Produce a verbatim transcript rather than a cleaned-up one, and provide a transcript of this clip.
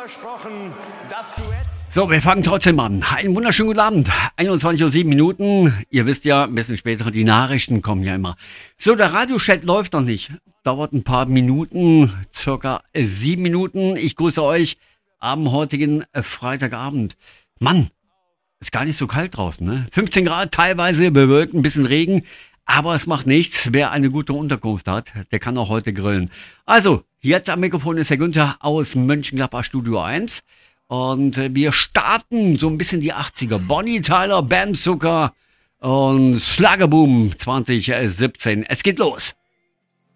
versprochen, das Duett. So, wir fangen trotzdem an. Einen wunderschönen guten Abend. einundzwanzig Uhr sieben Minuten. Ihr wisst ja, ein bisschen später, die Nachrichten kommen ja immer. So, der Radiochat läuft noch nicht. Dauert ein paar Minuten, circa sieben Minuten. Ich grüße euch am heutigen Freitagabend. Mann, ist gar nicht so kalt draußen, ne? fünfzehn Grad, teilweise bewölkt, ein bisschen Regen. Aber es macht nichts. Wer eine gute Unterkunft hat, der kann auch heute grillen. Also, jetzt am Mikrofon ist der Günther aus Mönchengladbach Studio eins. Und wir starten so ein bisschen die achtziger. Bonnie Tyler, Bam Zucker und Schlagerboom zwanzig siebzehn. Es geht los.